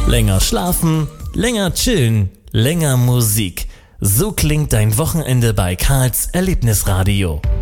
Länger schlafen, länger chillen, länger Musik. So klingt dein Wochenende bei Karls Erlebnisradio.